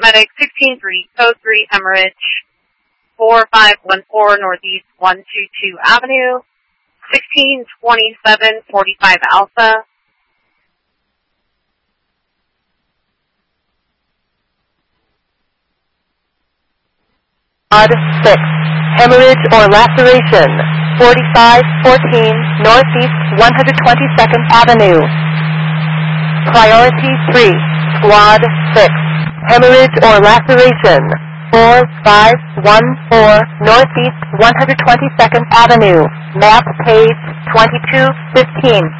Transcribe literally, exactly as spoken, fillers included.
paramedic sixteen three, code three, hemorrhage, four five one four Northeast one twenty-two Avenue, sixteen twenty-seven forty-five Alpha. Odd six, hemorrhage or laceration, forty-five fourteen Northeast one hundred twenty-second Avenue. Priority three, Squad six, hemorrhage or laceration, four five one four Northeast one hundred twenty-second Avenue, map page twenty-two fifteen.